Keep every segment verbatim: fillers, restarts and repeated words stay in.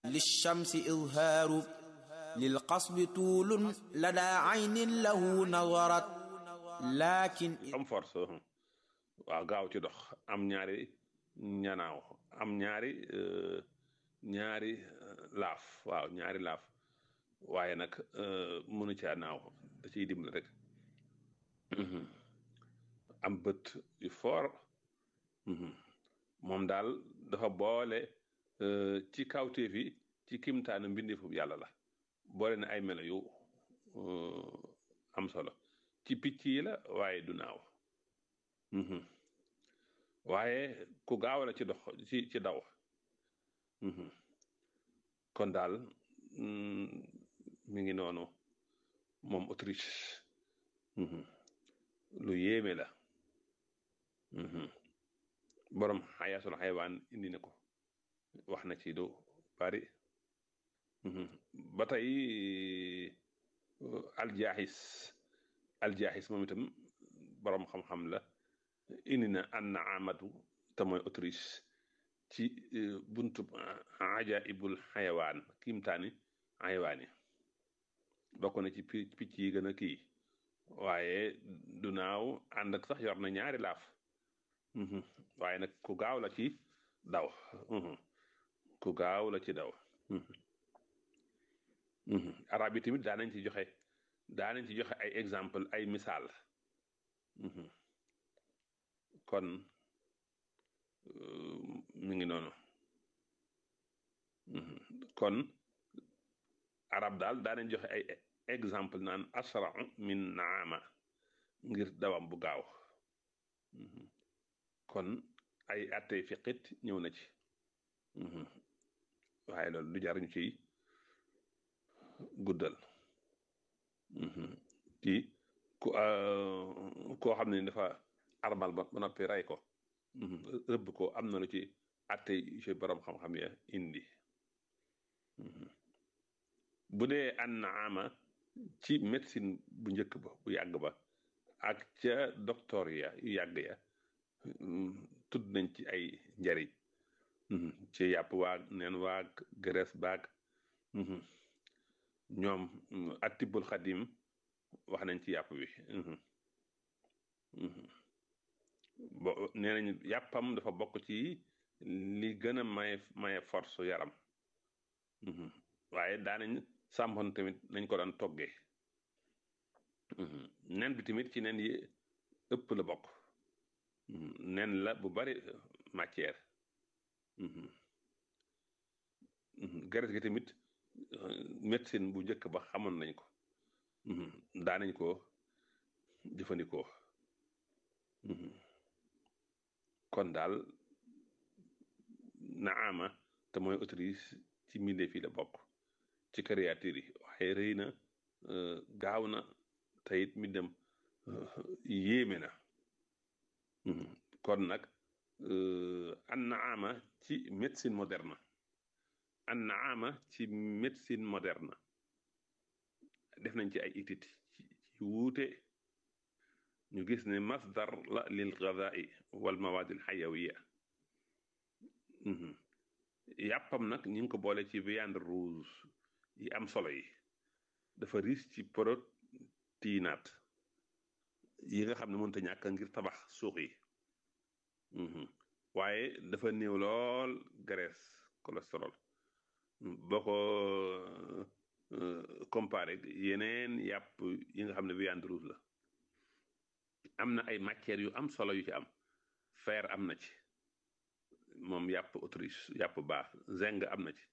للشمس إظهار للقصب طول لدى عين له نظرت لكن am force waaw gaaw ci dox am ñaari ñanaaw am ñaari ñaari laaf waaw ñaari laaf waaye nag mënu caa naaw da ciy dimbali rek am bët yu foor moom daal dafa boole ci kawteef yi ci kimtaanu mbindeefu yàlla la boole na ay melo yu am solo ci picc yi la waaye du naaw waaye ku gaaw la ci dox ci ci daw kon daal mi ngi noonu moom Autriche lu yéeme la borom xayaasul xaywaan indi na ko wax na ci lu bari ba tey aljaaxis aljaaxis moom itam borom xam-xam la indi na anna amatu te mooy Autriche ci buntu ajaibul xayawaan kiimtaani xayawaan yi bokk na ci picc yi gën a kii waaye du naaw ànd ak sax yor na ñaari laaf waaye nag ku gaaw la ci daw ku gaaw la ci daw arab yi tamit daa nañ ci joxe daa nañ ci joxe ay exemple ay misaal kon mi ngi noonu kon arab daal daa nañ joxe ay exemple naan asra min naama ngir dawam bu gaaw kon ay attey fiqit ñëw na ci waaye loolu du jar ñu ciy guddal ci ku koo xam ne dafa armal ba ba noppi rey ko rëbb ko am na lu ci attey ci borom xam-xam ya indi bu dee an naama ci médecine bu njëkk ba bu yàgg ba ak ca docteur ya yu yàgg ya tudd nañ ci ay njariñ ci yàpp waag neen waag graisse baag ñoom atibul xadim wax nañ ci yàpp bi bo nee nañ yàppam dafa bokk ci li gën a maye maye force yaram waaye daanañ sàmmoon tamit nañ ko daan toggee nen bi tamit ci nen yi ëpp la bokk nen la bu bari matière graisse gi tamit médecine bu njëkk ba xamoon nañ ko daanañ ko jëfandikoo kon daal naama te mooy Autriche ci mbindeef yi la bokk ci créature yi waaye rëy na gaaw na te it mi dem yéeme na kon nag an naama ci médecine moderne an naama ci médecine moderne def nañ ci ay études ci wuute ñu gis ne masdar la lil gazaa'i wal mawaadil xayawiya yàppam nag ñu ngi ko boole ci viande rouge yi am solo yi dafa riche ci protéinate yi nga xam ne mënut a ñàkk ngir tabax suux yi waaye dafa néew lool graisse cholestérol boo ko comparé yeneen yàpp yi nga xam ne viande rouge la am na ay matières yu am solo yu ci am fer am na ci moom yàpp Autriche yàpp baax zinc am na ci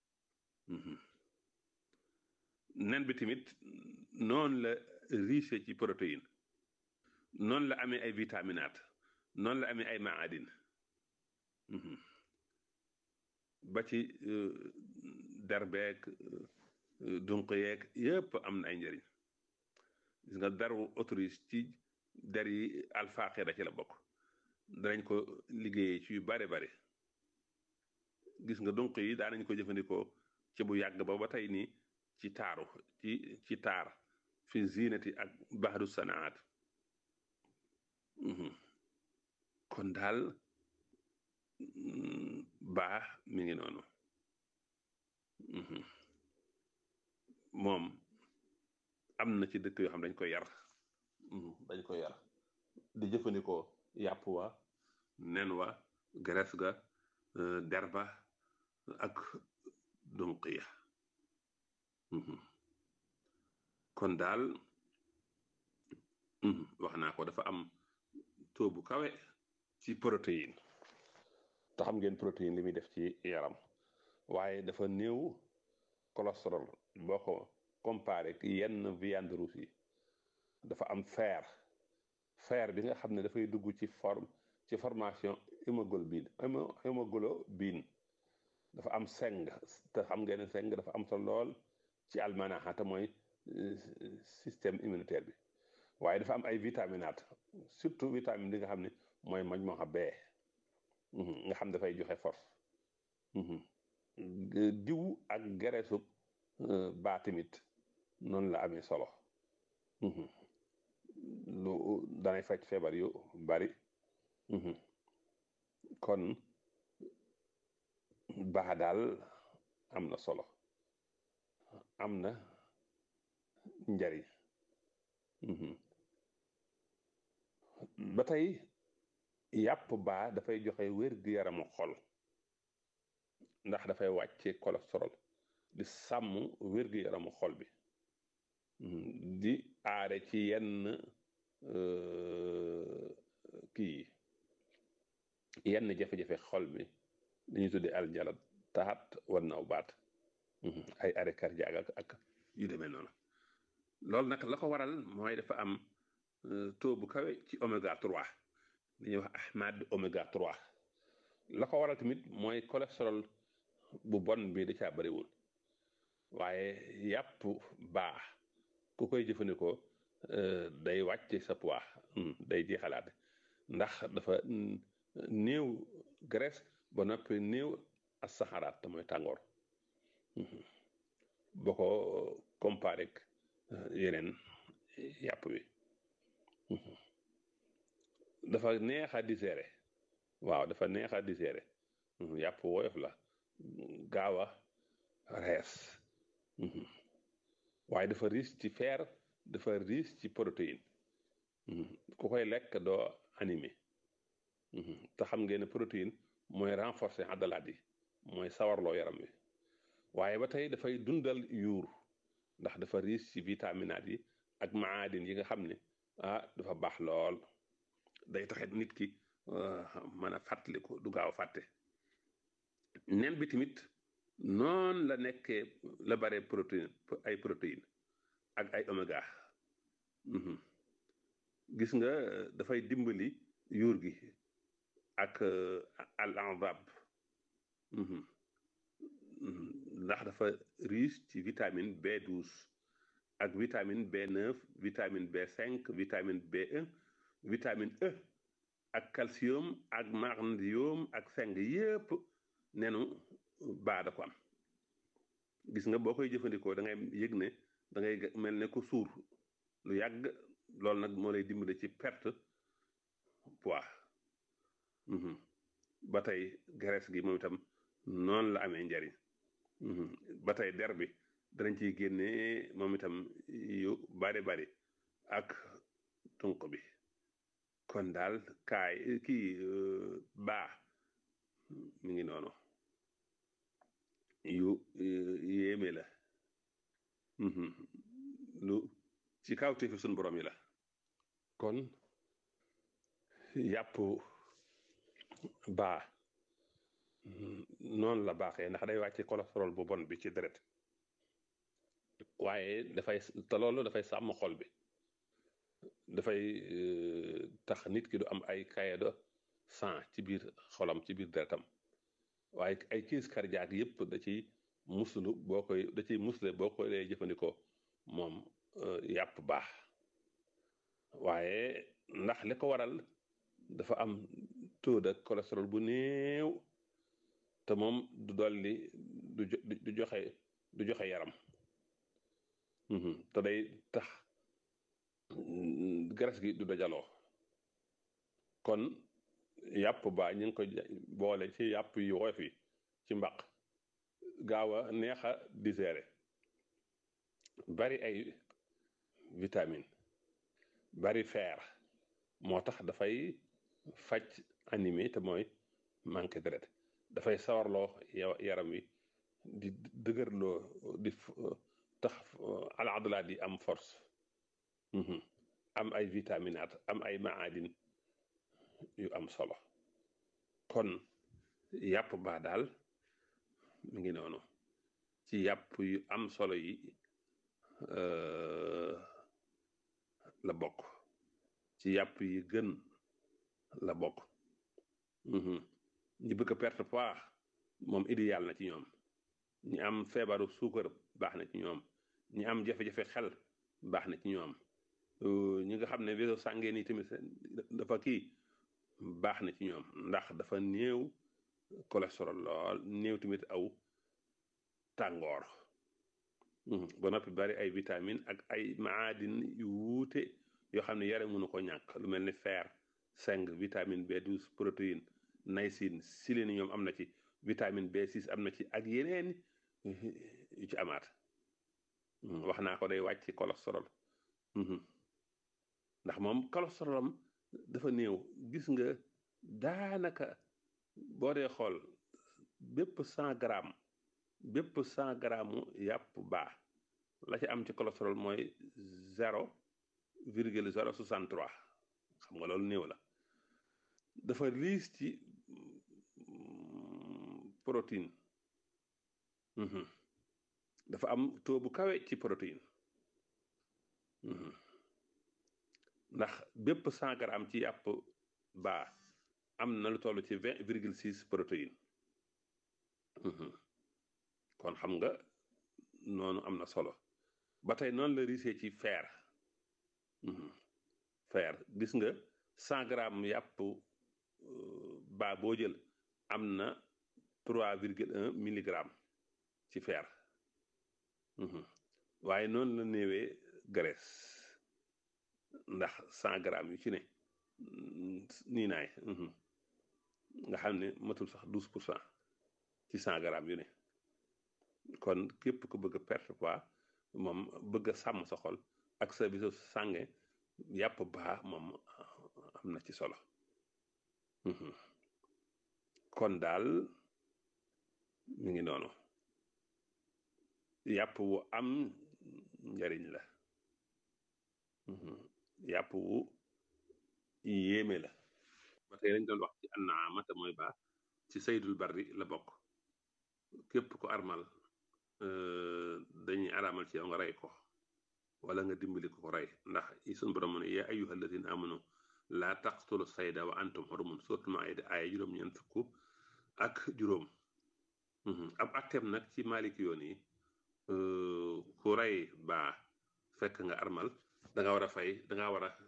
nen bi tamit noonu la riche ci protéine noonu la amee ay vitaminaat noonu la amee ay maadin ba ci derbeek dunq yeeg yëpp am na ay njëriñ gis nga deru Autriche ci der yi alfaaxira ci la bokk danañ ko liggéeyee ci yu bare bare gis nga dunq yi daanañ ko jëfandikoo ci bu yàgg ba ba tey nii ci taaru ci ci taar fi zinati ak baxdu sanaat kon daal baax mi ngi noonu moom am na ci dëkk yoo xam dañ koy yar dañ koy yar di jëfandikoo yàpp wa nen wa graisse ga der ba ak dunq ya kon daal wax naa ko dafa am taux bu kawe ci protéine te xam ngeen protéine li muy def ci yaram waaye dafa néew cholestérol boo ko comparé ak yenn viande rouge yi dafa am fer fer bi nga xam ne dafay dugg ci forme ci formation hémoglobine hémoglobine dafa am seng te xam ngeen ne seng dafa am solo lool ci almanaaxa te mooy système immunitaire bi waaye dafa am ay vitaminaat surtout vitamine bi nga xam ne mooy majmuha B nga xam dafay joxe force diw ak gereesu baa tamit noonu la amee solo lu danay faj feebar yu bari kon baax daal am na solo am na njariñ ba tey yàpp baa dafay joxe wér-gu-yaramu xol ndax dafay wàcce cholestérol di sàmm wér-gu-yaramu xol bi di aare ci yenn kii yenn jafe-jafe xol bi li ñuy tuddee aljalat taat war naw baat ay arrêt cardiaque ak yu demee noonu loolu nag la ko waral mooy dafa am taux bu kawe ci oméga trois li ñuy wax ahmad oméga trois la ko waral tamit mooy cholestérol bu bon bi da caa bariwul waaye yàpp baax ku koy jëfandikoo day wàcce sa poids day jeexalaat ndax dafa néew graisse ba noppi néew as saxaraat te mooy tàngoor boo ko comparé ak yeneen yàpp bi dafa neex a digérer waaw dafa neex a digérer yàpp woyof la gaaw a rees waaye dafa riche ci fer dafa riche ci protéine ku koy lekk doo animé te xam ngeen ne protéine mooy renforcer adalaat yi mooy sawarloo yaram wi waaye ba tey dafay dundal yuur ndax dafa riche ci vitaminaat yi ak maadin yi nga xam ne ah dafa baax lool day taxit nit ki mën a fàttaliku du gaaw a fàtte nen bi tamit noonu la nekkee la bare protéine ay protéine ak ay oméga gis nga dafay dimbali yuur gi ak al anzab ndax dafa riche ci vitamine B douze ak vitamine B neuf vitamine B cinq vitamine B un vitamine E ak calcium ak magnésium ak zinc yépp nenu baa da ko am gis nga boo koy jëfandikoo da ngay yëg ne da ngay mel ne ko suur lu yàgg loolu nag moo lay dimbale ci perte poids ba tey graisse gi moom itam noonu la amee njariñ ba tey der bi danañ ciy génnee moom itam yu bari bari ak tunq bi kon daal kaay kii baa mi ngi noonu yu yéeme la lu ci kawteefi suñ borom yi la kon yàpp baa noonu la baaxee ndax day wàcce cholestérol bu bon bi ci deret waaye dafay te loolu dafay sàmm xol bi dafay tax nit ki du am ay cahier de sang ci biir xolam ci biir deretam waaye ay crise cardiaque yëpp da ciy muslu boo koy da ciy musle boo koy lay jëfandikoo moom yàpp baax waaye ndax li ko waral dafa am taux de cholestérol bu néew te moom du dolli du du joxe du joxe yaram te day tax graisse gi du dajaloo kon yàpp baa ñu ngi koy boole ci yàpp yu woyof yi ci mbaq gaaw a neex a digérer bari ay vitamine bari fer moo tax dafay faj anémie te mooy manque deret dafay sawarloo yaram wi di dëgërloo di tax al adlaat di am force am ay vitaminaat am ay maadin yu am solo kon yàpp baa daal mi ngi noonu ci yàpp yu am solo yi la bokk ci yàpp yi gën la bokk ñi bëgg a perte poids moom idéal na ci ñoom ñi am feebaru suukar baax na ci ñoom ñi am jafe-jafe xel baax na ci ñoom ñi nga xam ne wéso sàngeen yi tamit dafa kii baax na ci ñoom ndax dafa néew cholestérol lool néew tamit aw tàngoor ba noppi bari ay vitamine ak ay maadin yu wuute yoo xam ne yare mënu ko ñàkk lu mel ni fer cinq vitamine B douze protéine niacine sélénium am na ci vitamine B six am na ci ak yeneen yu ci amaat wax naa ko day wàcc cholestérol ndax moom cholestérol am dafa néew gis nga daanaka boo dee xool bépp cent grammes bépp cent grammes yàpp baa la ci am ci cholestérol mooy zéro virgule zéro soixante trois xam nga loolu néew la dafa riis ci protéine dafa am taux bu kawe ci protéine ndax bépp cent grammes ci yàpp baa am na lu toll ci vingt virgule six protéine kon xam nga noonu am na solo ba tey noonu la riisee ci fer fer gis nga cent grammes yàpp baa boo jël am na trois virgule un milligramme ci fer waaye noonu la néewee graisse ndax cent grammes yu ci ne nii naay nga xam ne matul sax douze pour cent ci cent grammes yu ne kon képp ku bëgg a perte poids moom bëgg a sàmm sa xol ak sa bisu sànge yàpp baa moom am na ci solo kon daal mi ngi noonu yàpp wu am njariñ la yàpp wu yéeme la ba tey lañ doon wax ci annaama te mooy baa ci saydul barri la bokk képp ko armal dañuy araamal ci yow nga rey ko wala nga dimbali ko ko rey ndax sun borom mu ne yaa ayyuha alladina amanu laa taqtulu sayda wa antum xurumun suratul maayida aaya juróom ñeent fukk ak juróom ab atteem nag ci maliki yoon yi ku rey baa fekk nga armal da nga war a fay da nga war a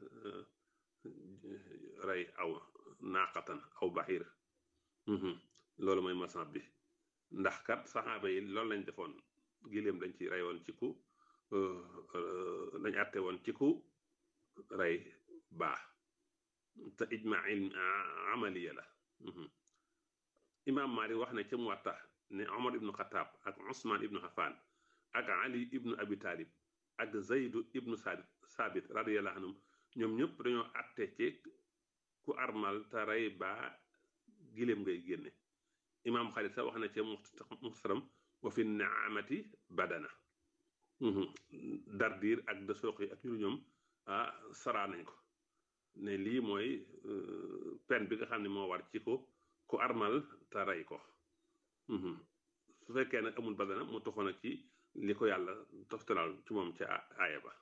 rey aw naaqatan aw baxir loolu mooy masab bi ndax kat saxaaba yi loolu lañ defoon giléem lañ ci rey woon ci ku lañ àtte woon ci ku rey baa te ijma amaliya la imam Maalik wax ne ca Muwatta ne Omar ibnu Xataab ak Usmaan ibnu Affaan ak Ali ibnu Abi Talib ak Zaydu ibnu Saabit radiyallahu anhum ñoom ñëpp dañoo àtte ci ku armal te rey baa giléem ngay génne imam Xaalid sax wax na ca Muxtasaram wa fi naamati badana dardiir ak de sooqi ak ñu ñoom ah saraa nañ ko ne lii mooy peine bi nga xam ne moo war ci ko ku armal te rey ko su fekkee nag amul badana mu toxoon ak ci li ko yàlla toftalal ci moom ca aaya ba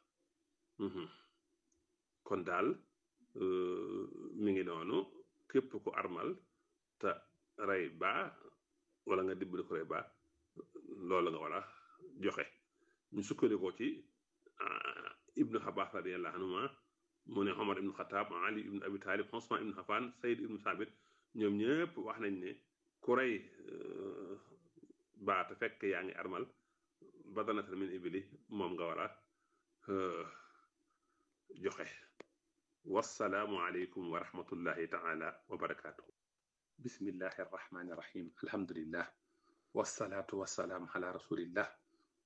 kon daal mi ngi noonu képp ku armal te rey baa wala nga dimbali ko rey baa loolu nga war a joxe ñu sukkandikoo ci ibnu Abbas radiyallahu anhuma mu ne Omar ibnu Xataab Ali ibnu Abi Talib Usmaan ibnu Affaan Sayd ibnu Saabit ñoom ñëpp wax nañ ne ku rey baa te fekk yaa ngi armal badanatan min ibili moom nga war a joxe wassalaamu aleykum wa rahmatullahi taala wa barakaatuhu bismillahi arrahmani irrahim alhamdulillah wassalaatu wassalaam ala rasulillah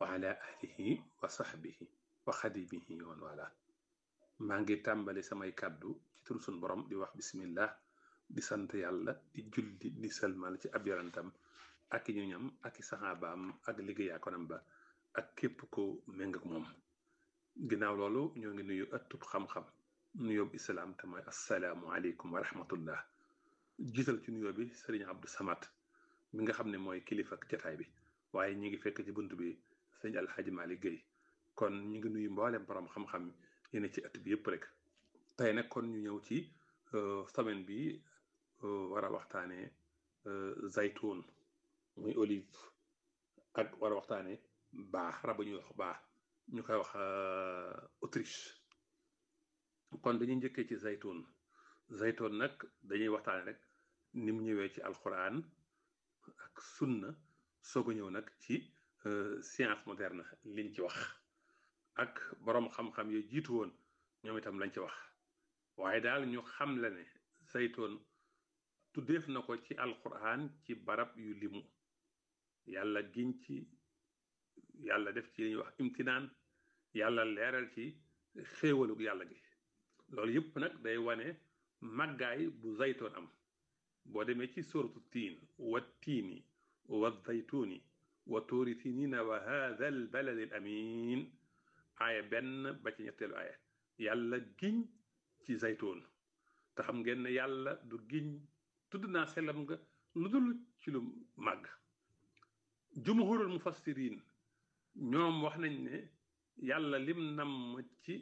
wa ala alihi wa sahbihi wa xadimihi wa wala. maa ngi tàmbali samay kàddu ci turu sun borom di wax bismillah di sant yàlla di julli di salmal ci ab yonentam ak i ñoñam ak i saxaabaam ak liggéeyaa konam ba ak képp ko méng ak moom. ginnaaw loolu ñoo ngi nuyu ëttub xam-xam nuyób islaam te mooy assalaamu aleykum wa rahmatullah. jiital ci nuyoo bi sëriñ Abdou Samad mi nga xam ne mooy kilifa ak jataay bi waaye ñi ngi fekk ci bunt bi sëriñ Alxaaji Malick Gueye. kon ñu ngi nuyu mboolem borom xam-xam yéen ci at bi yëpp rek. tey nag kon ñu ñëw ci semaine bi war a waxtaanee zaytuun muy olive ak war a waxtaanee baax rab ñuy wax baax ñu koy wax Autriche. kon dañuy njëkkee ci zaytuun zaytuun nag dañuy waxtaane rek ni mu ñëwee ci alquran ak sunna soog a ñëw nag ci science moderne liñ ci wax ak boroom xam-xam yi jiitu woon ñoom itam lañ ci wax. waaye daal ñu xam la ne zaytuun tuddeef na ko ci alquran ci barab yu limu yàlla giñ ci yàlla def ci li ñuy wax imtinaan yàlla leeral ci xéewalug yàlla gi. loolu yëpp nag day wane màggaay bu zaytoon am boo demee ci suratu tiin wa tiini wa zaytuuni wa tuuri sinina wa haadha al baladi al amin aaya benn ba ci ñetteelu aaya yàlla giñ ci zaytoon te xam ngeen ne yàlla du giñ tudd naa sellam nga lu dul ci lu màgg. jumhurul mufassirin ñoom wax nañ ne yàlla lim nam ci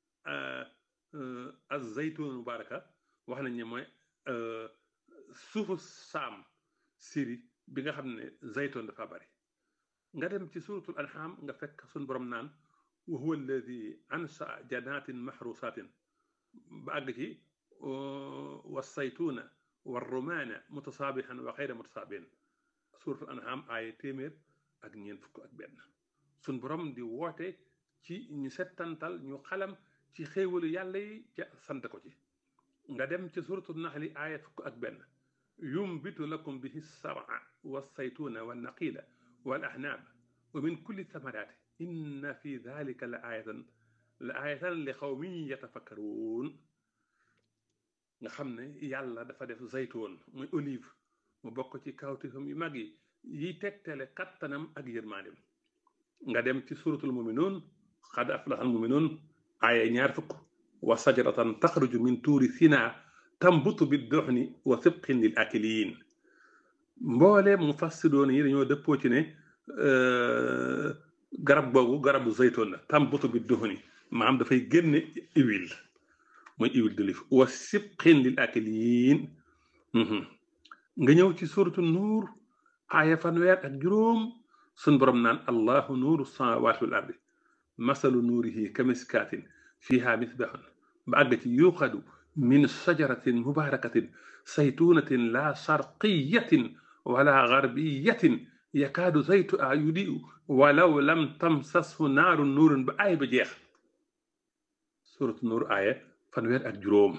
az zaytuun mubaraka wax nañ ne mooy suufu saam siri bi nga xam ne zaytuun dafa bari. nga dem ci suratul an'am nga fekk sun borom naan wa huwa alladi ansa jannatin mahrusatin ba àgg ci wa saytuuna wa rumaana mutasaabihan wa xayra mutasaabihin suratul an'am aaya téeméer ak ñeent fukk ak benn. sun borom di woote ci ñu settantal ñu xalam ci xéewalu yàlla yi ca sant ko ci. nga dem ci suratul naxli aaya fukk ak benn yumbitu lakum bihi sar'a wa saytuuna wa naqila wal ahnaab wa min kulli thamaraati inna fi dalika la ayatan la ayatan li xawmin yatafakkaruun. nga xam ne yàlla dafa def zaytuun muy olive mu bokk ci kawtifam yu mag yi yiy tegtale kattanam ak yërmaandem. nga dem ci suratul muminuun xad aflaha al muminuun aaya ñaar fukk wa sajaratan taxruju min tuuri sina tambutu bi doxni wa sibqin lil akiliin. mboole mu fassidoon yi dañoo dëppoo ci ne garab boobu garabu zaytoon la tambutu bi doxni maanaam dafay génne huile mooy huile d'olive wa sibqin lil akiliin. nga ñëw ci suratu nuur aaya fanweer ak juróom sun borom naan allahu nuuru samaawaati wal ardi masalu nuurihi kamiskaatin fiha misbahun ba àgg ci yuuxadu min sajaratin mubarakatin saytuunatin la sharqiyatin wala garbiyatin yakaadu zaytuha yudiu walaw lam tamsashu naaru nuurun ba aaya ba jeex. suratu nuur aaya fanweer ak juróom.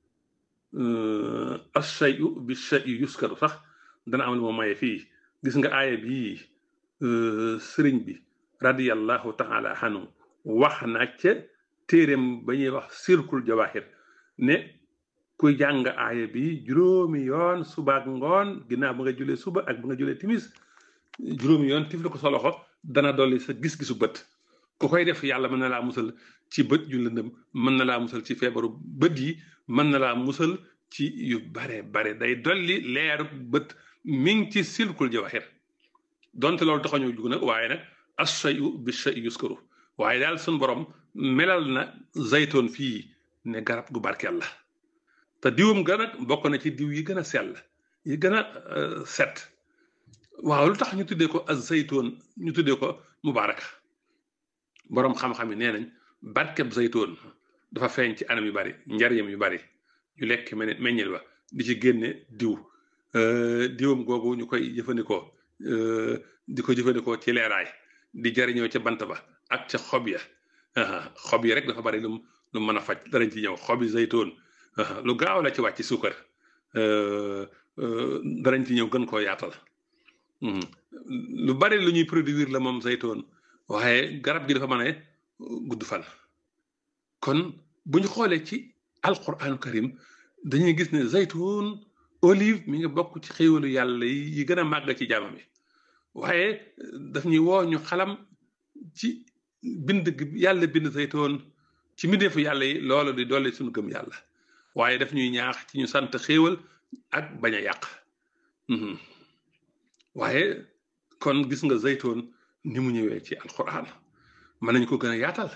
ashayu bi shayi yuskaru sax dana am lu ma maye fii. gis nga aaya bii sëriñ bi radiyallahu taala anhu wax na ca téeréem ba ñuy wax sirkul jawahir ne kuy jàng aaya bi juróomi yoon suba ak ngoon ginnaaw ba nga julee suba ak ba nga julee timis juróomi yoon tifli ko sa loxo dana dolli sa gis-gisu bët. ku koy def yàlla mën na laa musal ci bët yu lëndëm mën na laa musal ci feebaru bët yi mën na laa musal ci yu bare bare day dolli leeru bët mi ngi ci silkul jawahir. donte loolu taxañoo jug nag waaye nag ashayu bi shayi yuskaru waaye daal suñ borom melal na zaytoon fii ne garab gu barkeel la te diwam ga nag bokk na ci diw yi gën a sell yi gën a set. waaw lu tax ñu tuddee ko az zaytoon ñu tuddee ko mubaraka boroom xam-xam yi nee nañ barkeb zaytoon dafa feeñ ci anam yu bari njariñam yu bari yu lekk meññeel ba di ci génne diw diwam googu ñu koy jëfandikoo di ko jëfandikoo ci leeraay di jariñoo ca bant ba ak ca xob ya xob yi rek dafa bari lu lu mën a faj darañ ci ñëw xobi zaytoon lu gaaw la ci wàcc suukar darañ ci ñëw gën koo yaatal lu bari lu ñuy produire la moom zaytoon waaye garab gi dafa mën a gudd fan kon bu ñu xoolee ci alquranu karim dañuy gis ne zaytun olive mi ngi bokk ci xéewalu yàlla yi gën a màgg ci jaamam yi waaye daf ñuy woo ñu xalam ci bind yàlla bind zaytun ci mbindeefu yàlla yi loolu di dolli suñu gëm yàlla waaye daf ñuy ñaax ci ñu sant xéewal ak bañ a yàq waaye kon gis nga zaytun ni mu ñëwee ci alquran mën nañ ko gën a yaatal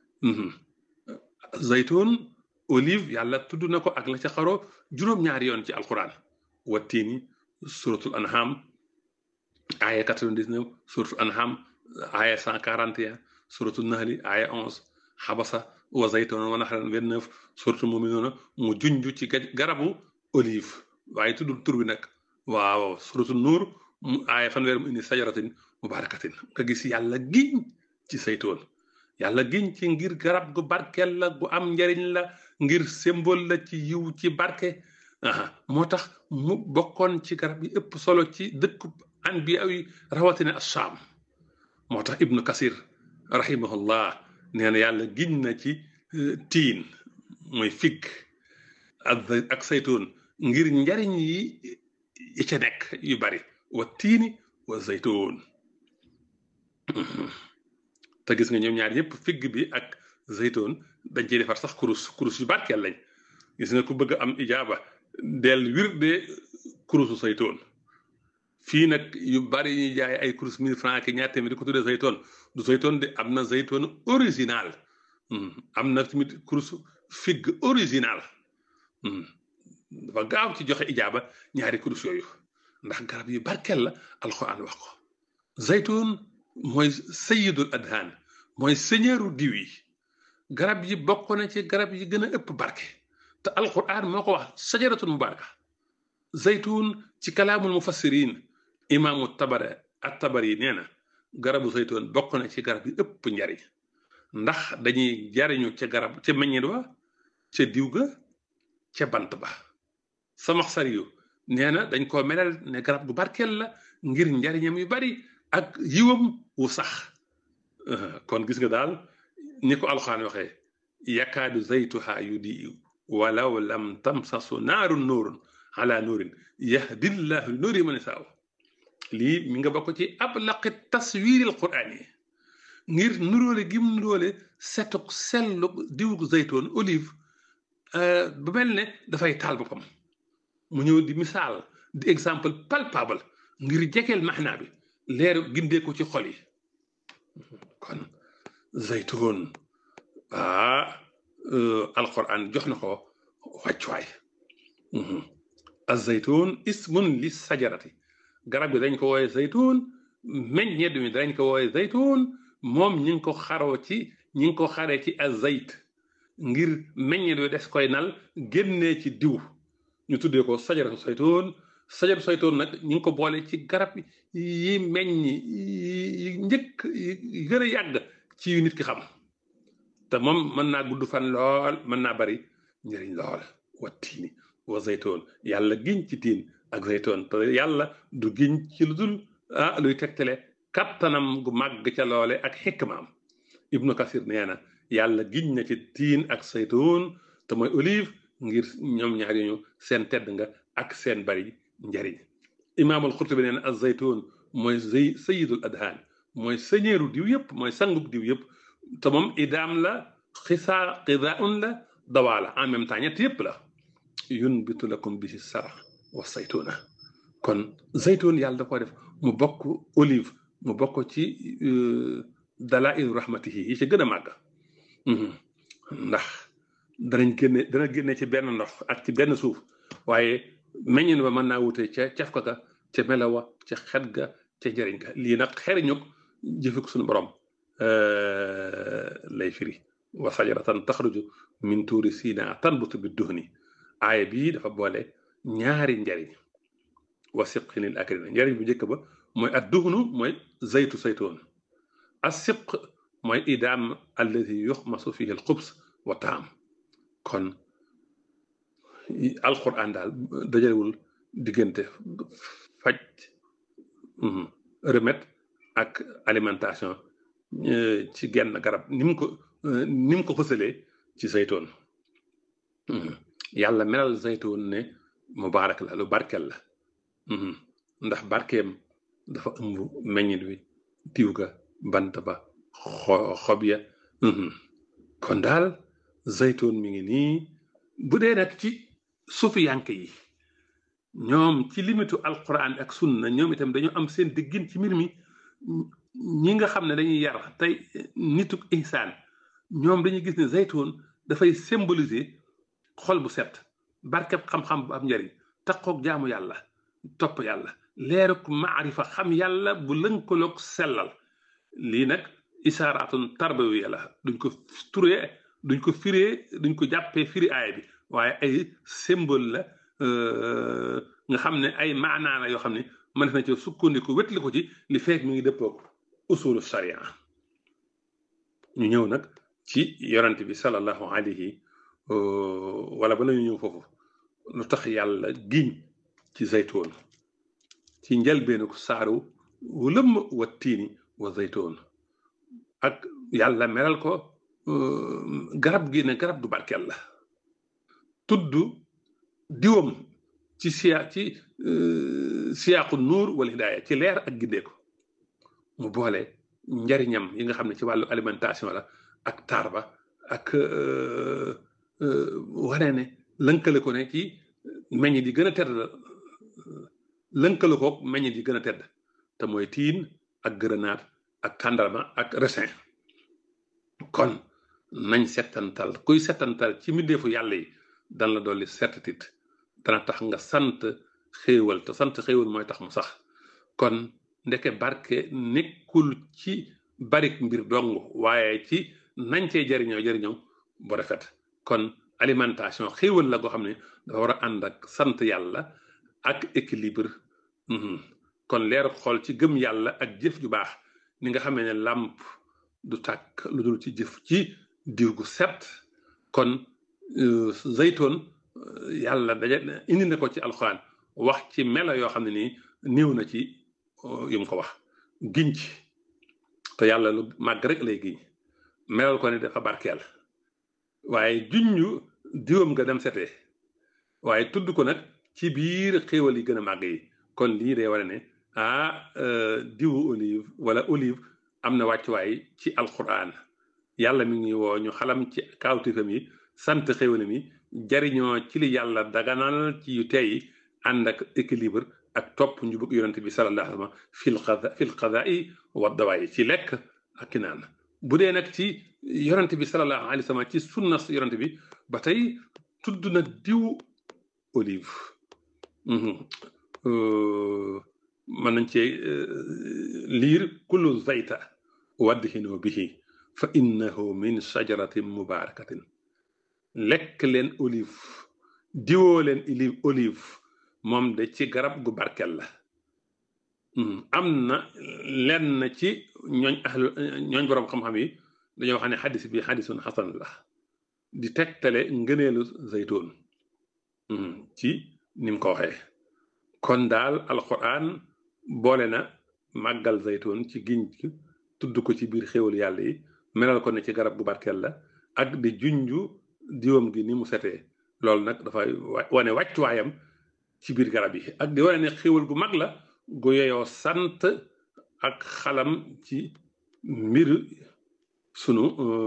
zaytun olive yàlla tudd na ko ak la ca xaro juróom-ñaari yoon ci alquran wa tiini suratul anham aya quatre-vingt-dix-neuf suratul anham aya cent quarante et un suratul nahli aya onze xabasa wa zaytun wa naxran vingt-neuf suratul muminuuna mu junju ci garabu olive waaye tuddul tur bi nag waaw suratul nuur mu aya fanweer mu indi sajaratin mubarakatin nga gis yàlla giñ ci zaytun yàlla giñ ci ngir garab gu barkeel la gu am njariñ la ngir symbole la ci yiw ci barke aha moo tax mu bokkoon ci garab yi ëpp solo ci dëkku anbiya yi rawatina Assaam moo tax ibnu kasir rahimahullah nee na yàlla giñ na ci tiin mooy fig ak saytuun ngir njariñ yi yi ca nekk yu bari wa tiini wa zaytuun te gis nga ñoom ñaar ñëpp figg bi ak zaytoon dañ ciy defar sax kurus kurus yu barkeel lañ gis nga ku bëgg am ijaaba del wirde kurusu zaytoon fii nag yu bari ñuy jaay ay kurus mille francs ki ñaar téeméer di ko tuddee zaytoon du zaytoon de am na zaytoon original am na tamit kurus figg original dafa gaaw ci joxe ijaaba ñaari kurus yooyu ndax garab yu barkeel la alxuraan wax ko zaytoon mooy sayidul adhaan mooy seigneur diw yi garab yi bokk na ci garab yi gën a ëpp barke te alquran moo ko wax sajaratun mubaraka zaytun ci kalaamul mufassirin imaamu tabara at tabari nee na garabu zaytun bokk na ci garab yi ëpp njariñ ndax dañuy jariñu ca garab ca meññit wa ca diw ga ca bant ba samaxsari yu nee na dañ koo melal ne garab gu barkeel la ngir njariñam yu bari ak yiwam wu sax kon gis nga daal ni ko alxuraan waxee yakaadu zaytuha yudi walaw lam tamsasu naarun nuurun ala nuurin yahdillahu li nuuri man yashaa lii mi nga bokk ci ablaqi taswiiril quraan yi ngir nuróole gim nuróole setuk selluk diwug zaytoon olive bu mel ne dafay taal boppam mu ñëw di misaal di exemple palpable ngir jegeel maxnaa bi leeru gindee ko ci xol yi kon zaytun ah alquran jox na ko wàccuwaay azaytun ismun li sajarati garab gi dañ ko wooye zaytun meññeet mi dañ ko wooye zaytun moom ñi ngi ko xaroo ci ñi ngi ko xaree ci azayt ngir meññeet wi des koy nal génnee ci diw ñu tuddee ko sajaratu zaytun sajaratu zaytun nag ñi ngi ko boole ci garab yi meññ yi njëkk yi gën a yàgg ci yu nit ki xam te moom mën naa gudd fan lool mën naa bari njëriñ lool wa tiini wa zaytoon yàlla giñ ci tiin ak zaytoon te yàlla du giñ ci lu dul ah luy tegtale kattanam gu màgg ca loole ak xikmaam ibnu kasir nee na yàlla giñ na ci tiin ak zaytoon te mooy olive ngir ñoom ñaar ñu seen tedd nga ak seen bari njëriñ imaamul xurtubi nee na az zaytoon mooy zay sayidul adhaan mooy sëñeeru diw yëpp mooy sangub diw yëpp te moom idaam la xisaa qidaun la dawaa la en même temps ñett yëpp la yunbitu lakum bihi sara wa saytuna kon zaytun yàlla da ko def mu bokk olive mu bokk ci dalailu rahmatihi yi ci gën a màgg ndax danañ génne dana génne ci benn ndox ak ci benn suuf waaye meññin ba mën naa wute ca caf ka ca melawa ca xet ga ca njëriñ ga lii nag xeriñuk jëfe ko suñu borom lay firi wa sajaratan taxruju min tuuri sina tanbutu bi duhni aaya bii dafa boole ñaari njariñ wa siqinil akrina njariñ bu njëkk ba mooy ad duhnu mooy zaytu saytoon as siq mooy idaam alladi yuxmasu fihi al xubs wa taam kon alquran daal dajalewul diggante faj remède ak alimentation ci genn garab ni mu ko ni mu ko fësalee ci zaytoon yàlla melal zaytoon ne mubaarak la lu barkel la ndax barkeem dafa ëmb meññit wi diw ga bant ba xob ya kon daal zaytoon mi ngi nii bu dee nag ci sufiyanke yi ñoom ci limitu alquran ak sunna ñoom itam dañu am seen diggin ci mbir mi ñi nga xam ne dañuy yar tey nituk ihsaan ñoom dañuy gis ne zaytoon dafay symboliser xol bu set barkeb xam-xam bu am njariñ taqoog jaamu yàlla topp yàlla leeruk maarifa xam yàlla bu lënkaloog sellal lii nag isaaraatun tarbawiya la duñ ko turee duñ ko firee duñ ko jàppee firi aaya bi waaye ay symbole la nga xam ne ay maanaa la yoo xam ne mën na ci sukkandiku wetli ko ci li fekk mi ngi dëppoog usulu sharia ñu ñëw nag ci yonent bi sallallahu alayhi wala ba la ñu ñëw foofu lu tax yàlla giñ ci zaytoon ci njëlbeenu ko saaru wu lëmm wa tiini wa zaytoon ak yàlla melal ko garab gi ne garab du barkeel la tudd diwam ci siya ci siyaaqu nuur wal hidaaya ci leer ak gindeeko mu boole njariñam yi nga xam ne ci wàllu alimentation la ak taar ba ak wane ne lënkale ko ne ci meññit yi gën a tedd la lënkale ko meññit yi gën a tedd te mooy tiin ak grenade ak tàndarma ak raisin kon nañ settantal kuy settantal ci mbindeefu yàlla yi dan la dolli certitude dana tax nga sant xéewal te sant xéewal mooy tax mu sax kon ndeke barke nekkul ci barik mbir dong waaye ci nañ cee jëriñoo jëriñoo bu rafet kon alimentation xéewal la goo xam ne dafa war a ànd ak sant yàlla ak équilibre kon leeru xool ci gëm yàlla ak jëf ju baax ni nga xamee ne làmp du tàkk lu dul ci jëf ci diw gu set kon zaytoon yàlla daja indi na ko ci alxuraan wax ci melo yoo xam ne nii néew na ci yu mu ko wax giñ ci te yàlla lu màgg rek lay giñ melal ko ne dafa barkeel waaye juññu diwam nga dem setee waaye tudd ko nag ci biir xéewal yi gën a màgg yi kon lii day wane ne ah diwu olive wala olive am na wàccuwaay ci alquran yàlla mi ngi woo ñu xalam ci kawtifam yi sant xéewalam yi jariñoo ci li yàlla daganal ci yu tey ànd ak équilibre ak topp njubug yonente bi sallallahu alayhi wa sallam fil qada fil qadaai wa dawaay ci lekk ak ki naan bu dee nag ci yonente bi sallallahu alayhi wa sallam ci sunna yonente bi ba tey tudd na diw olive mën nañ cee liir kullu zayta waddhinoo bihi fa innahu min shajaratin mubarakatin lekk leen olive diwoo leen olive olive moom de ci garab gu barkel la am na lenn ci ñooñ ahlu ñooñ boroom xam-xam yi dañoo wax ne xadis bi xadisun xasan la di tegtale ngëneelu zaytoon ci ni mu ko waxee kon daal alquran boole na màggal zaytoon ci giñ tudd ko ci biir xéwal yàlla yi melal ko ne ci garab gu barkel la ak di junju diwam gi ni mu setee loolu nag dafay wane wàccuwaayam ci biir garab yi ak di wane ne xéwal gu mag la gu yeyoo sant ak xalam ci mbir sunu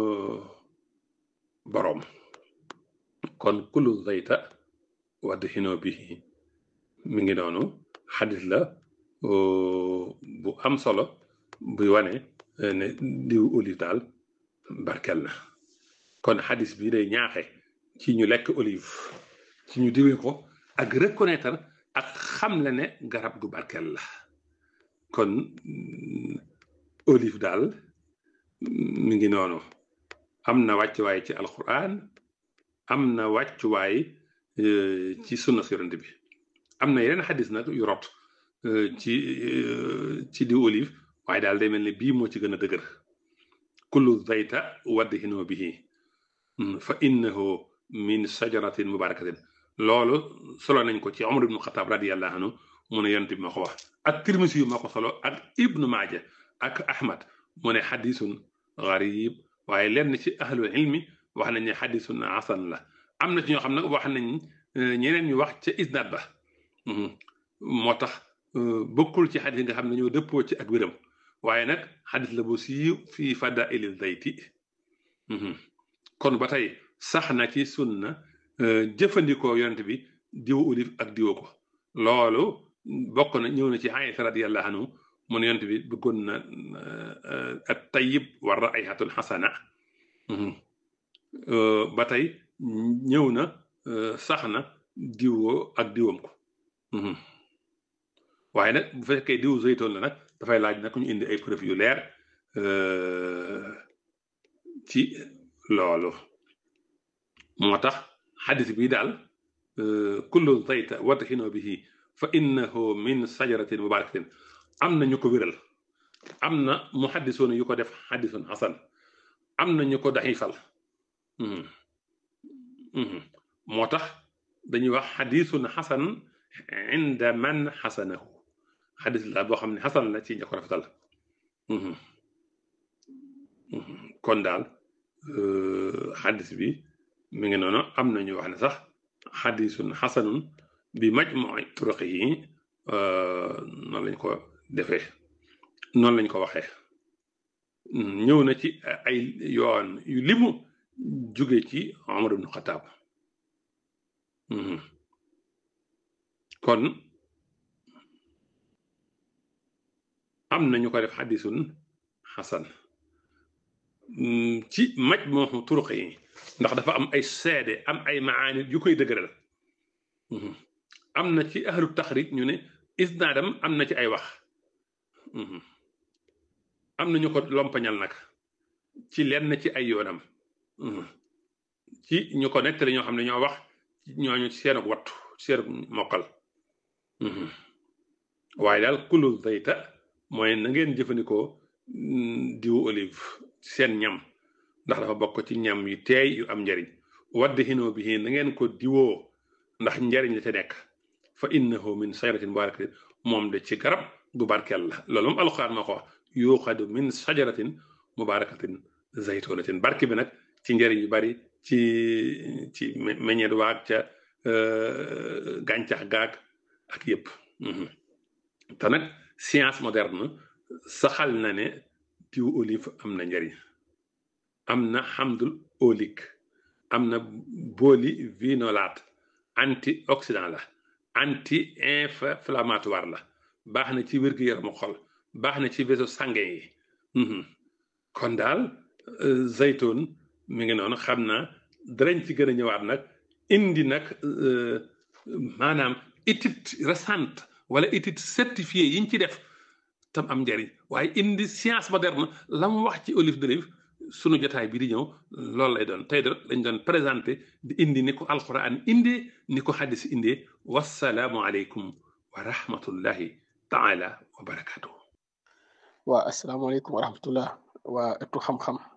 boroom kon kullu zayta waddhinoo bihi mi ngi noonu xadis la bu am solo buy wane ne diw olive daal barkel na kon xadis bi day ñaaxe ci ñu lekk olive ci ñu diwee ko ak reconnaître ak xam la ne garab gu barkel la kon olive daal mi ngi noonu am na wàccuwaay ci alquran am na wàccuwaay ci sunna si yonent bi am na yeneen xadis nag yu rot ci ci diw olive waaye daal day mel ne bii moo ci gën a dëgër kullu zayta waddhinoo bihi fa innahu min shajaratin mubarakatin loolu solo nañ ko ci Umar ibnu Xataab radiyallahu anhu mu ne yonent bi ma ko wax ak Tirmisi yu ma ko solo ak Ibnu Maaja ak Ahmad mu ne xadisun garib waaye lenn ci ahlul ilmi wax nañ ne xadisun hasan la am na ci ñoo xam nag wax nañ ñeneen ñu wax ca isnaad ba moo tax bokkul ci xadis yi nga xam ne ñoo dëppoo ci ak wéram waaye nag xadis la bu siiw fii fadaili zayti kon ba tey sax na ci sunna jëfandikoo yonent bi diwu ulif ak diwo ko loolu bokk na ñëw na ci Aysa radiyallahu anhu mu ne yonent bi bëggoon na at tayyib wa raihatul xasana ba tey ñëw na sax na diwoo ak diwam ko waaye nag bu fekkee diw zeytoon la nag dafay laaj nag ñu indi ay preuve yu leer ci loolu moo tax xadis bi daal kullu zayta wadhinu bihi fa innahu min sajaratin mubarakatin am na ñu ko wéral am na muhaddisoon yu ko def xadisun hasan am na ñu ko daxifal moo tax dañuy wax xadisun hasan inda man xasanahu xadis la boo xam ne xasan la ci ña ko rafetal kon daal xadis bi mi ngi noonu am na ñu wax ne sax xadisun xasanun bi majmu'i turuqi yi noonu lañ ko defee noonu lañ ko waxee ñëw na ci ay yoon yu limu jóge ci Umar ibn Xataab kon am na ñu ko def xadisun xasan ci majmuuxu turuq yi ndax dafa am ay seede am ay maani yu koy dëgëral am na ci ahlu taxrij ñu ne isnaadam am na ci ay wax am na ñu ko lompañal nag ci lenn ci ay yoonam ci ñu ko nettali ñoo xam ne ñoo wax ñooñu ci seenug wattu seenug mokkal waaye daal kullu zayta mooy na ngeen jëfandikoo diwu olive seen ñam ndax dafa bokk ci ñam yu teey yu am njariñ waddihinu bihi na ngeen ko diwoo ndax njariñ la ca nekk fa innahu min sajaratin mubarakatin moom de ci garab gu barkeel la loolu moom alxuraan moo ko wax yuuxadu min sajaratin mubarakatin zaytunatin barke bi nag ci njariñ yu bari ci ci meññeet waag ca gàncax gaag ak yëpp te nag science moderne saxal na ne diw olive am na njariñ am na xamdul oolique am na polyvinolate antioxydant la anti inflammatoire la baax na ci wér-gu-yaramu xol baax na ci vaisseau sanguin yi kon daal zaytoon mi ngi noonu xam naa darañ ci gën a ñëwaat nag indi nag maanaam étude récente wala étude certifiée yiñ ci def tam am njariñ waaye indi science moderne la mu wax ci olive d'olive sunu jotaay bi di ñëw loolu lay doon tey de lañ doon présenté di indi ni ko alquran indee ni ko xadis indee wassalaamu aleykum wa rahmatullahi taala wa barakatuhu waa asalaamaaleykum wa rahmatullah waa ëttu xam-xam